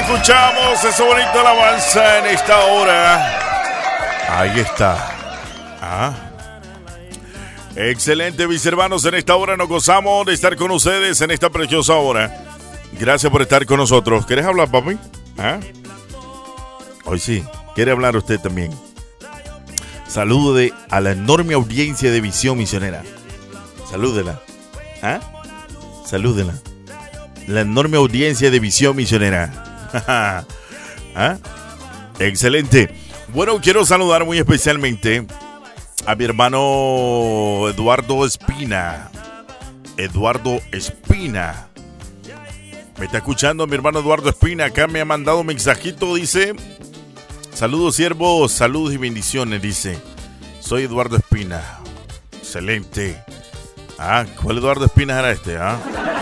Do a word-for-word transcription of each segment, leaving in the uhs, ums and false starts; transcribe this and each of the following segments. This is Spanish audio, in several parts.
escuchamos esa bonita alabanza en esta hora. Ahí está. Ah. Excelente, mis hermanos. En esta hora nos gozamos de estar con ustedes en esta preciosa hora. Gracias por estar con nosotros. ¿Quieres hablar, papi? ¿Ah? Hoy sí. ¿Quiere hablar usted también? Salude a la enorme audiencia de Visión Misionera. Salúdela. ¿Ah? Salúdela. La enorme audiencia de Visión Misionera. ¿Ah? Excelente. Bueno, quiero saludar muy especialmente a mi hermano Eduardo Espina. Eduardo Espina. Me está escuchando mi hermano Eduardo Espina. Acá me ha mandado un mensajito. Dice: saludos, siervos, saludos y bendiciones. Dice: soy Eduardo Espina. Excelente. Ah, ¿cuál Eduardo Espina era este? Ah.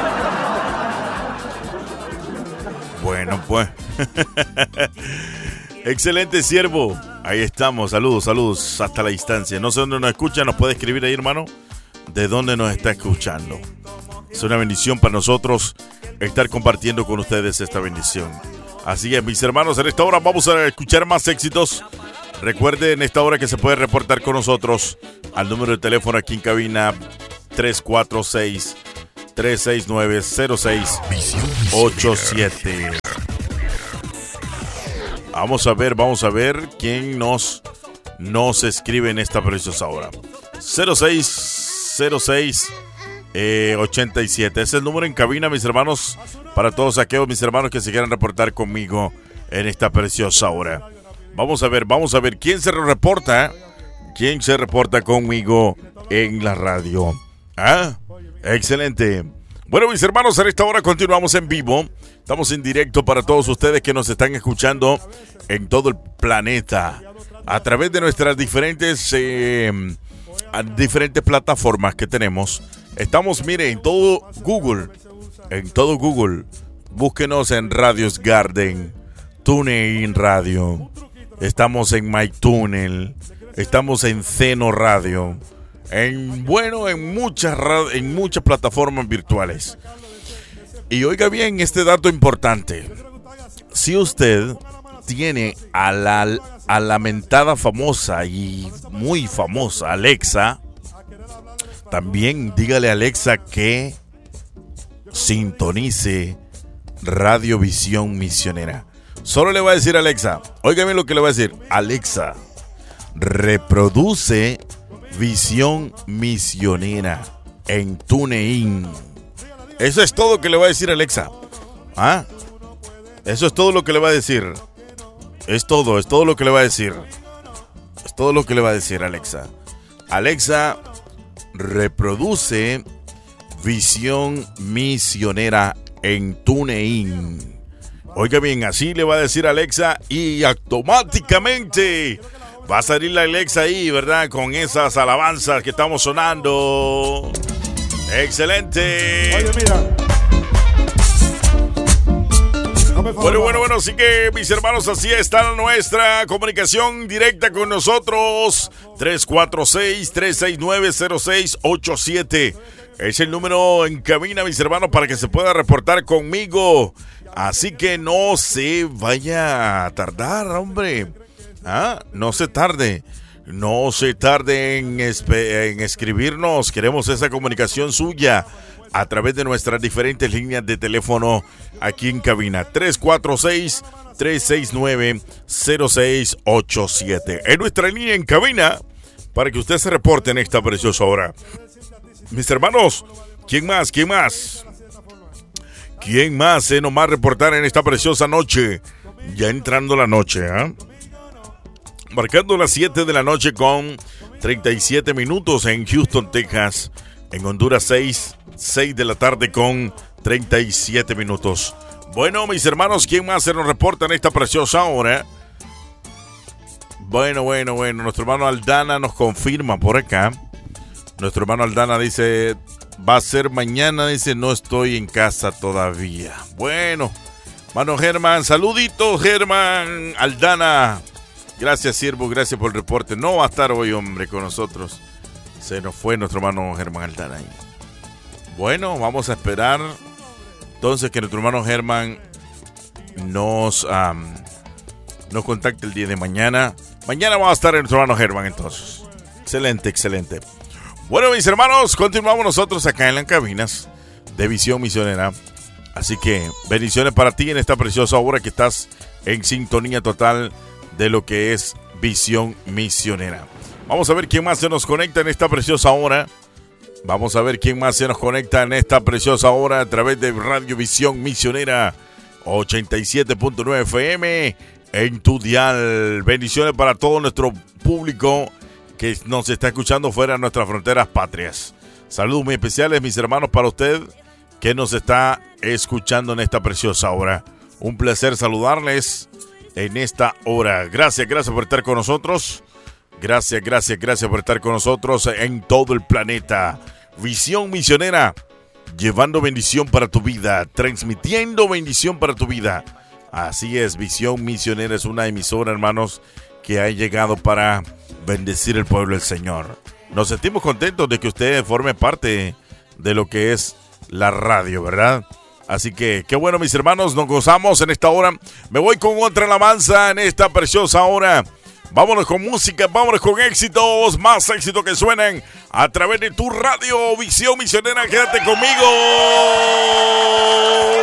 Bueno, pues. Excelente, siervo. Ahí estamos. Saludos, saludos hasta la distancia. No sé dónde nos escucha. ¿Nos puede escribir ahí, hermano? ¿De dónde nos está escuchando? Es una bendición para nosotros estar compartiendo con ustedes esta bendición. Así es, mis hermanos. En esta hora vamos a escuchar más éxitos. Recuerden en esta hora que se puede reportar con nosotros al número de teléfono aquí en cabina tres cuatro seis, tres seis nueve, cero seis ocho siete. Vamos a ver, vamos a ver quién nos, nos escribe en esta preciosa hora. cero seis cero seis ochenta y siete. Es el número en cabina, mis hermanos, para todos aquellos mis hermanos que se quieran reportar conmigo en esta preciosa hora. Vamos a ver, vamos a ver quién se reporta, quién se reporta conmigo en la radio. Ah, excelente. Bueno, mis hermanos, en esta hora continuamos en vivo. Estamos en directo para todos ustedes que nos están escuchando en todo el planeta a través de nuestras diferentes eh, diferentes plataformas que tenemos. Estamos, mire, en todo Google, en todo Google. Búsquenos en Radios Garden, TuneIn Radio. Estamos en MyTunnel, estamos en Seno Radio. En, bueno, en muchas, en muchas plataformas virtuales. Y oiga bien este dato importante. Si usted tiene a la, a la mentada famosa y muy famosa Alexa, también dígale a Alexa que sintonice Radio Visión Misionera. Solo le voy a decir a Alexa, oiga bien lo que le voy a decir. Alexa, reproduce Visión Misionera en TuneIn. Eso es todo que le va a decir Alexa. ¿Ah? Eso es todo lo que le va a decir. Es todo, es todo lo que le va a decir. Es todo lo que le va a decir Alexa. Alexa, reproduce Visión Misionera en TuneIn. Oiga bien, así le va a decir Alexa y automáticamente va a salir la Alexa ahí, ¿verdad? Con esas alabanzas que estamos sonando. Excelente. Oye, mira. Bueno, bueno, bueno, así que mis hermanos, así está nuestra comunicación directa con nosotros. tres cuatro seis, tres seis nueve, cero seis ocho siete. Es el número en cabina, mis hermanos, para que se pueda reportar conmigo. Así que no se vaya a tardar, hombre. Ah, no se tarde. No se tarde en, espe- en escribirnos. Queremos esa comunicación suya a través de nuestras diferentes líneas de teléfono aquí en cabina. tres cuatro seis, tres seis nueve, cero seis ocho siete. En nuestra línea en cabina para que usted se reporte en esta preciosa hora. Mis hermanos, ¿quién más? ¿Quién más? ¿Quién más se nos va a reportar en esta preciosa noche? Ya entrando la noche, ¿ah? ¿eh? Marcando las siete de la noche con treinta y siete minutos en Houston, Texas. En Honduras seis, seis de la tarde con treinta y siete minutos. Bueno, mis hermanos, ¿quién más se nos reporta en esta preciosa hora? Bueno, bueno, bueno. Nuestro hermano Aldana nos confirma por acá. Nuestro hermano Aldana dice, va a ser mañana, dice, no estoy en casa todavía. Bueno, hermano Germán, saluditos, Germán Aldana. Gracias, siervo, gracias por el reporte. No va a estar hoy, hombre, con nosotros. Se nos fue nuestro hermano Germán Aldana ahí. Bueno, vamos a esperar entonces que nuestro hermano Germán nos, um, nos contacte el día de mañana. Mañana va a estar nuestro hermano Germán, entonces. Excelente, excelente. Bueno, mis hermanos, continuamos nosotros acá en las cabinas de Visión Misionera. Así que bendiciones para ti en esta preciosa hora que estás en sintonía total de lo que es Visión Misionera. Vamos a ver quién más se nos conecta en esta preciosa hora. Vamos a ver quién más se nos conecta en esta preciosa hora a través de Radio Visión Misionera ochenta y siete punto nueve F M en tu dial. Bendiciones para todo nuestro público que nos está escuchando fuera de nuestras fronteras patrias. Saludos muy especiales, mis hermanos, para usted que nos está escuchando en esta preciosa hora. Un placer saludarles en esta hora. Gracias, gracias por estar con nosotros. Gracias, gracias, gracias por estar con nosotros en todo el planeta. Visión Misionera, llevando bendición para tu vida, transmitiendo bendición para tu vida. Así es, Visión Misionera es una emisora, hermanos, que ha llegado para bendecir el pueblo del Señor. Nos sentimos contentos de que usted forme parte de lo que es la radio, ¿verdad? Así que, qué bueno, mis hermanos, nos gozamos en esta hora. Me voy con otra alabanza en esta preciosa hora. Vámonos con música, vámonos con éxitos, más éxitos que suenan a través de tu radio Visión Misionera. Quédate conmigo.